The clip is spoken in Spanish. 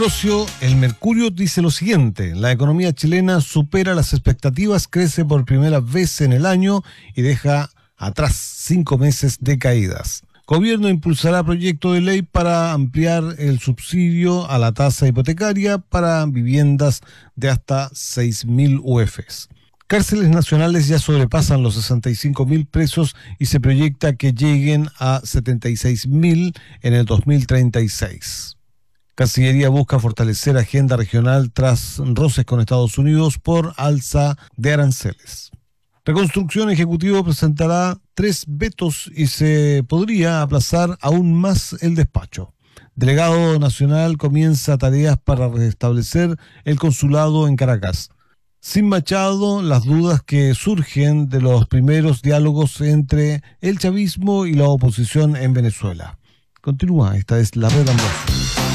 El Mercurio dice lo siguiente: la economía chilena supera las expectativas, crece por primera vez en el año y deja atrás 5 meses de caídas. Gobierno impulsará proyecto de ley para ampliar el subsidio a la tasa hipotecaria para viviendas de hasta 6.000 UFs. Cárceles nacionales ya sobrepasan los 65.000 presos y se proyecta que lleguen a 76.000 en el 2036. Cancillería busca fortalecer agenda regional tras roces con Estados Unidos por alza de aranceles. Reconstrucción Ejecutivo presentará 3 vetos y se podría aplazar aún más el despacho. Delegado Nacional comienza tareas para restablecer el consulado en Caracas. Sin Machado, las dudas que surgen de los primeros diálogos entre el chavismo y la oposición en Venezuela. Continúa, esta es La Red Ambrosio.